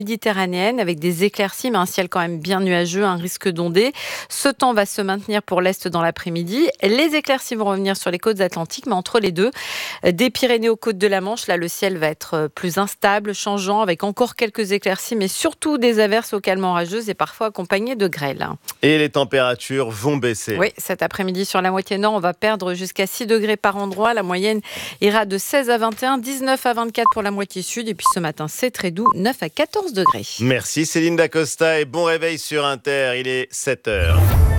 Méditerranéenne avec des éclaircies, mais un ciel quand même bien nuageux, un risque d'ondées. Ce temps va se maintenir pour l'Est dans l'après-midi. Les éclaircies vont revenir sur les côtes atlantiques, mais entre les deux, des Pyrénées aux côtes de la Manche, là le ciel va être plus instable, changeant, avec encore quelques éclaircies, mais surtout des averses localement orageuses et parfois accompagnées de grêle. Et les températures vont baisser. Oui, cet après-midi sur la moitié nord, on va perdre jusqu'à 6 degrés par endroit. La moyenne ira de 16 à 21, 19 à 24 pour la moitié sud. Et puis ce matin, c'est très doux, 9 à 14 degrés. Merci Céline Dacosta et bon réveil sur Inter, il est 7h.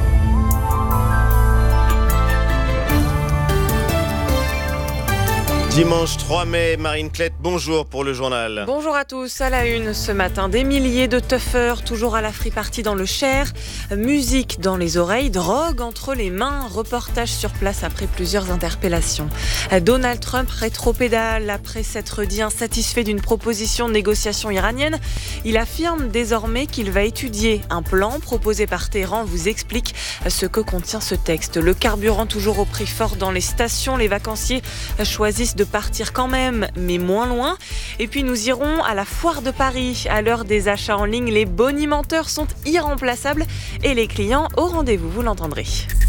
Dimanche 3 mai, Marine Klett, bonjour pour le journal. Bonjour à tous, à la une ce matin, des milliers de tuffeurs toujours à la free party dans le Cher, musique dans les oreilles, drogue entre les mains, reportage sur place après plusieurs interpellations. Donald Trump rétropédale après s'être dit insatisfait d'une proposition de négociation iranienne. Il affirme désormais qu'il va étudier un plan proposé par Téhéran. On vous explique ce que contient ce texte. Le carburant toujours au prix fort dans les stations, les vacanciers choisissent de partir quand même, mais moins loin. Et puis nous irons à la foire de Paris. À l'heure des achats en ligne, les bonimenteurs sont irremplaçables et les clients au rendez-vous, vous l'entendrez.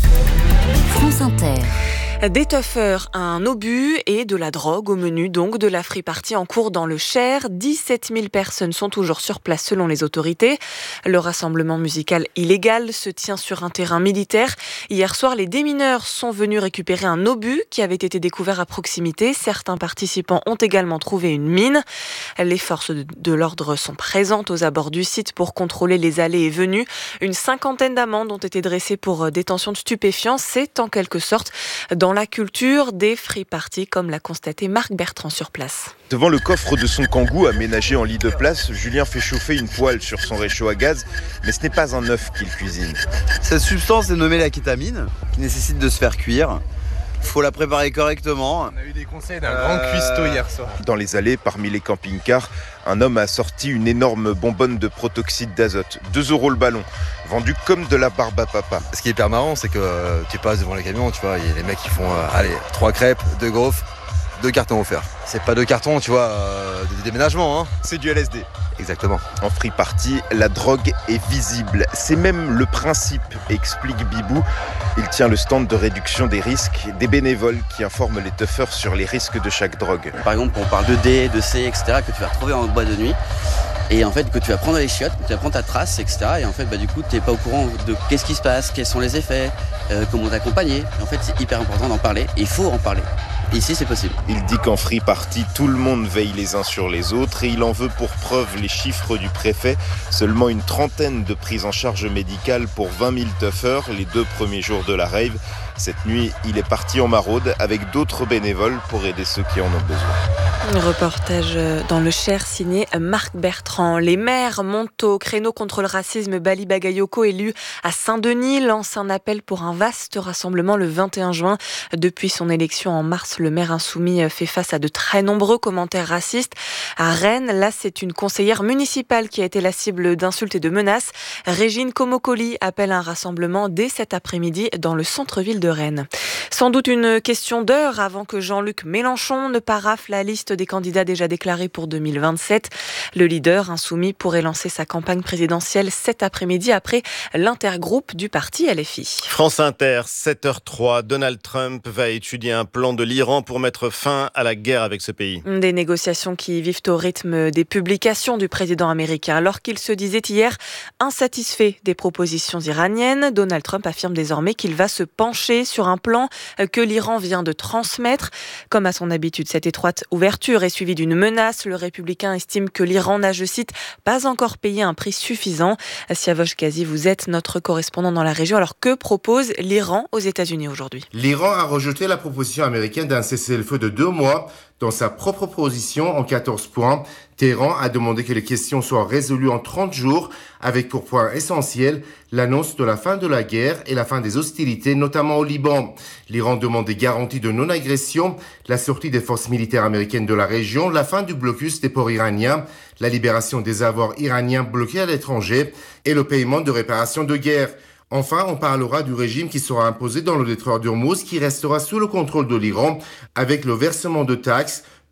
France Inter. Des tuffeurs, un obus et de la drogue au menu donc de la free party en cours dans le Cher. 17 000 personnes sont toujours sur place selon les autorités. Le rassemblement musical illégal se tient sur un terrain militaire. Hier soir, les démineurs sont venus récupérer un obus qui avait été découvert à proximité. Certains participants ont également trouvé une mine. Les forces de l'ordre sont présentes aux abords du site pour contrôler les allées et venues. Une cinquantaine d'amendes ont été dressées pour détention de stupéfiants. C'est en quelque sorte dans la culture des free parties, comme l'a constaté Marc Bertrand sur place. Devant le coffre de son Kangoo aménagé en lit de place, Julien fait chauffer une poêle sur son réchaud à gaz, mais ce n'est pas un œuf qu'il cuisine. Cette substance est nommée la kétamine, qui nécessite de se faire cuire. Il faut la préparer correctement. On a eu des conseils d'un grand cuistot hier soir. Dans les allées, parmi les camping-cars, un homme a sorti une énorme bonbonne de protoxyde d'azote. 2 € le ballon, vendu comme de la barbe à papa. Ce qui est hyper marrant, c'est que tu passes devant les camions, tu vois, il y a les mecs qui font 3 crêpes, 2 gaufres, 2 cartons offerts. C'est pas 2 cartons, tu vois, de déménagement, hein. C'est du LSD. Exactement. En free party, la drogue est visible. C'est même le principe, explique Bibou. Il tient le stand de réduction des risques, des bénévoles qui informent les tuffeurs sur les risques de chaque drogue. Par exemple, on parle de D, de C, etc., que tu vas retrouver en boîte de nuit. Et en fait, que tu vas prendre les chiottes, que tu vas prendre ta trace, etc. Et en fait, du coup, tu n'es pas au courant de qu'est-ce qui se passe, quels sont les effets, comment t'accompagner. En fait, c'est hyper important d'en parler. Et il faut en parler. Ici, c'est possible. Il dit qu'en free party, tout le monde veille les uns sur les autres et il en veut pour preuve les chiffres du préfet. Seulement une trentaine de prises en charge médicale pour 20 000 tuffeurs les 2 premiers jours de la rave. Cette nuit, il est parti en maraude avec d'autres bénévoles pour aider ceux qui en ont besoin. Reportage dans le Cher signé Marc Bertrand. Les maires montent au créneau contre le racisme. Bali Bagayoko, élu à Saint-Denis, lance un appel pour un vaste rassemblement le 21 juin. Depuis son élection en mars, le maire insoumis fait face à de très nombreux commentaires racistes. À Rennes, là, c'est une conseillère municipale qui a été la cible d'insultes et de menaces. Régine Komokoli appelle un rassemblement dès cet après-midi dans le centre-ville de Rennes. Sans doute une question d'heure avant que Jean-Luc Mélenchon ne parafle la liste des candidats déjà déclarés pour 2027. Le leader insoumis pourrait lancer sa campagne présidentielle cet après-midi après l'intergroupe du parti LFI. France Inter, 7h03, Donald Trump va étudier un plan de l'Iran pour mettre fin à la guerre avec ce pays. Des négociations qui vivent au rythme des publications du président américain. Alors qu'il se disait hier insatisfait des propositions iraniennes, Donald Trump affirme désormais qu'il va se pencher sur un plan que l'Iran vient de transmettre. Comme à son habitude, cette étroite ouverture est suivie d'une menace. Le républicain estime que l'Iran n'a, je cite, pas encore payé un prix suffisant. Siavosh Kazi, vous êtes notre correspondant dans la région. Alors que propose l'Iran aux États-Unis aujourd'hui ? L'Iran a rejeté la proposition américaine d'un cessez-le-feu de 2 mois. Dans sa propre position, en 14 points, Téhéran a demandé que les questions soient résolues en 30 jours, avec pour point essentiel l'annonce de la fin de la guerre et la fin des hostilités, notamment au Liban. L'Iran demande des garanties de non-agression, la sortie des forces militaires américaines de la région, la fin du blocus des ports iraniens, la libération des avoirs iraniens bloqués à l'étranger et le paiement de réparations de guerre. Enfin, on parlera du régime qui sera imposé dans le détroit d'Ormuz, qui restera sous le contrôle de l'Iran, avec le versement de taxes,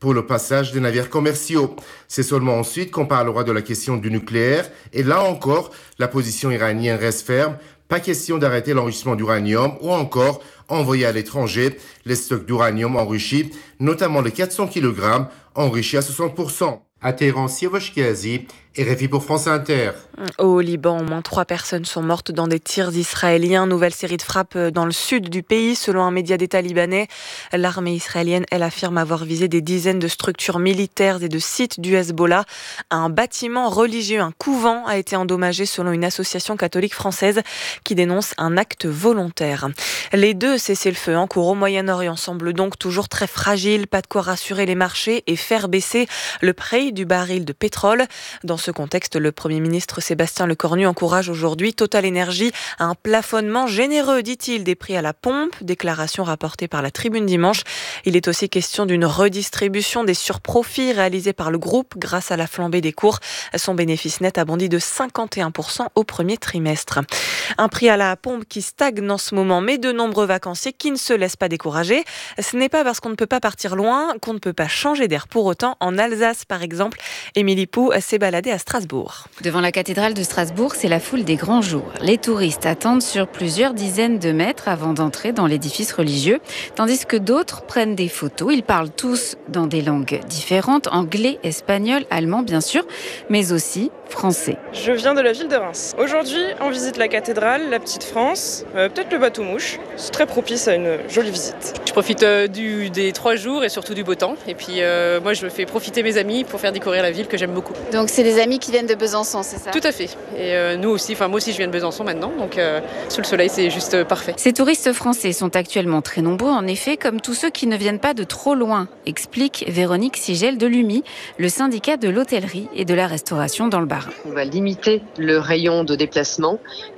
pour le passage des navires commerciaux. C'est seulement ensuite qu'on parlera de la question du nucléaire. Et là encore, la position iranienne reste ferme. Pas question d'arrêter l'enrichissement d'uranium ou encore envoyer à l'étranger les stocks d'uranium enrichis, notamment les 400 kg enrichis à 60%. À Téhéran, Siavosh Kiazi, RFI pour France Inter. Au Liban, au moins 3 personnes sont mortes dans des tirs israéliens. Nouvelle série de frappes dans le sud du pays, selon un média d'État libanais. L'armée israélienne, elle affirme avoir visé des dizaines de structures militaires et de sites du Hezbollah. Un bâtiment religieux, un couvent, a été endommagé selon une association catholique française qui dénonce un acte volontaire. Les 2 cessez-le-feu en cours au Moyen-Orient semblent donc toujours très fragiles. Pas de quoi rassurer les marchés et faire baisser le prix du baril de pétrole. Dans ce contexte, le Premier ministre Sébastien Lecornu encourage aujourd'hui Total Energy à un plafonnement généreux, dit-il, des prix à la pompe. Déclaration rapportée par la Tribune dimanche. Il est aussi question d'une redistribution des surprofits réalisés par le groupe grâce à la flambée des cours. Son bénéfice net a bondi de 51% au premier trimestre. Un prix à la pompe qui stagne en ce moment, mais de nombreux vacanciers qui ne se laissent pas décourager. Ce n'est pas parce qu'on ne peut pas partir loin qu'on ne peut pas changer d'air. Pour autant, en Alsace, par exemple, Émilie Pou s'est baladée à Strasbourg. Devant la cathédrale de Strasbourg, c'est la foule des grands jours. Les touristes attendent sur plusieurs dizaines de mètres avant d'entrer dans l'édifice religieux, tandis que d'autres prennent des photos. Ils parlent tous dans des langues différentes, anglais, espagnol, allemand bien sûr, mais aussi français. Je viens de la ville de Reims. Aujourd'hui, on visite la cathédrale, la Petite France, peut-être le bateau-mouche. C'est très propice à une jolie visite. Je profite des 3 jours et surtout du beau temps. Et puis moi, je fais profiter mes amis pour faire découvrir la ville que j'aime beaucoup. Donc c'est des amis qui viennent de Besançon, c'est ça ? Tout à fait. Et nous aussi, moi aussi je viens de Besançon maintenant, donc sous le soleil c'est juste parfait. Ces touristes français sont actuellement très nombreux en effet, comme tous ceux qui ne viennent pas de trop loin, explique Véronique Sigel de l'UMI, le syndicat de l'hôtellerie et de la restauration dans le Bas-Rhin. On va limiter le rayon de déplacement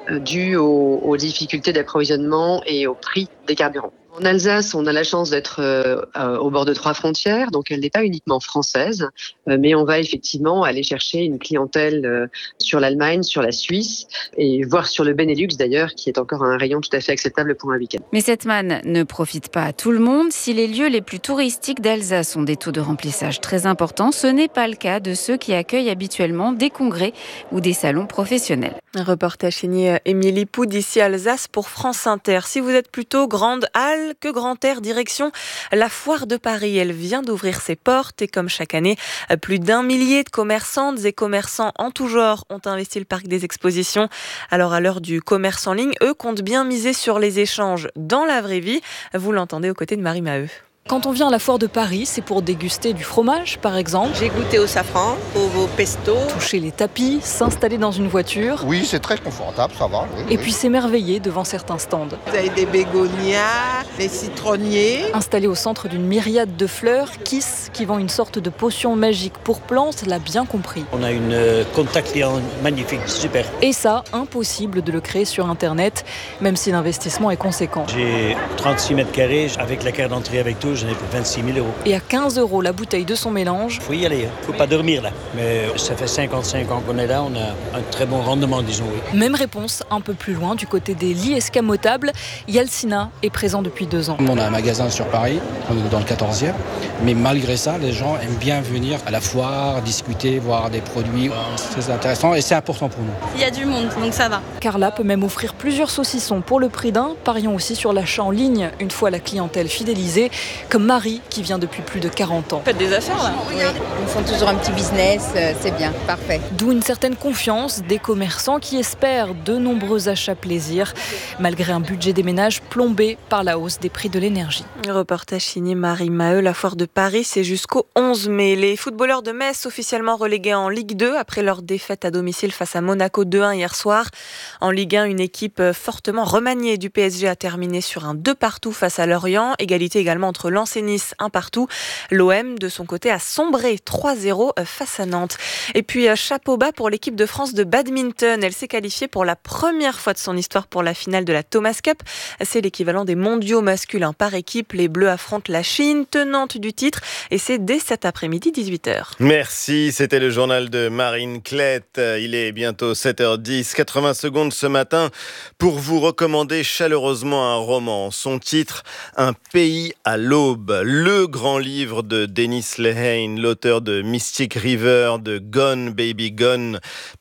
dû aux difficultés d'approvisionnement et au prix des carburants. En Alsace, on a la chance d'être au bord de 3 frontières, donc elle n'est pas uniquement française, mais on va effectivement aller chercher une clientèle sur l'Allemagne, sur la Suisse, et voire sur le Benelux d'ailleurs, qui est encore un rayon tout à fait acceptable pour un week-end. Mais cette manne ne profite pas à tout le monde. Si les lieux les plus touristiques d'Alsace ont des taux de remplissage très importants, ce n'est pas le cas de ceux qui accueillent habituellement des congrès ou des salons professionnels. Un reportage signé Émilie Pou d'ici Alsace pour France Inter. Si vous êtes plutôt grande halle que grand air, direction la Foire de Paris. Elle vient d'ouvrir ses portes et comme chaque année, plus d'1 millier de commerçantes et commerçants en tout genre ont investi le parc des expositions. Alors à l'heure du commerce en ligne, eux comptent bien miser sur les échanges dans la vraie vie. Vous l'entendez aux côtés de Marie Maheu. Quand on vient à la Foire de Paris, c'est pour déguster du fromage, par exemple. J'ai goûté au safran, au pesto. Toucher les tapis, s'installer dans une voiture. Oui, c'est très confortable, ça va. Oui, et puis s'émerveiller devant certains stands. Vous avez des bégonias, des citronniers. Installé au centre d'une myriade de fleurs, Kiss, qui vend une sorte de potion magique pour plantes, l'a bien compris. On a une contact client magnifique, super. Et ça, impossible de le créer sur Internet, même si l'investissement est conséquent. J'ai 36 mètres carrés, avec la carte d'entrée avec tout. J'en ai pour 26 000 €. Et à 15 € la bouteille de son mélange. Il faut y aller, il ne faut pas dormir là. Mais ça fait 55 ans qu'on est là, on a un très bon rendement, disons. Oui. Même réponse, un peu plus loin, du côté des lits escamotables. Yalcina est présent depuis 2 ans. On a un magasin sur Paris, dans le 14e. Mais malgré ça, les gens aiment bien venir à la foire, discuter, voir des produits. C'est très intéressant et c'est important pour nous. Il y a du monde, donc ça va. Carla peut même offrir plusieurs saucissons pour le prix d'un. Parions aussi sur l'achat en ligne, une fois la clientèle fidélisée. Comme Marie, qui vient depuis plus de 40 ans. Faites des affaires là. Oui, ils font toujours un petit business, c'est bien, parfait. D'où une certaine confiance des commerçants qui espèrent de nombreux achats plaisir, malgré un budget des ménages plombé par la hausse des prix de l'énergie. Reportage signé Marie Maheu. La Foire de Paris, c'est jusqu'au 11 mai. Les footballeurs de Metz officiellement relégués en Ligue 2 après leur défaite à domicile face à Monaco 2-1 hier soir. En Ligue 1, une équipe fortement remaniée du PSG a terminé sur un 2-2 face à Lorient. Égalité également entre Lens et Nice, 1-1. L'OM, de son côté, a sombré 3-0 face à Nantes. Et puis, chapeau bas pour l'équipe de France de badminton. Elle s'est qualifiée pour la première fois de son histoire pour la finale de la Thomas Cup. C'est l'équivalent des mondiaux masculins par équipe. Les Bleus affrontent la Chine, tenante du titre. Et c'est dès cet après-midi, 18h. Merci, c'était le journal de Marine Klett. Il est bientôt 7h10, 80 secondes ce matin pour vous recommander chaleureusement un roman. Son titre, Un pays à l'eau. l'aube, le grand livre de Dennis Lehane, l'auteur de Mystic River, de Gone Baby Gone,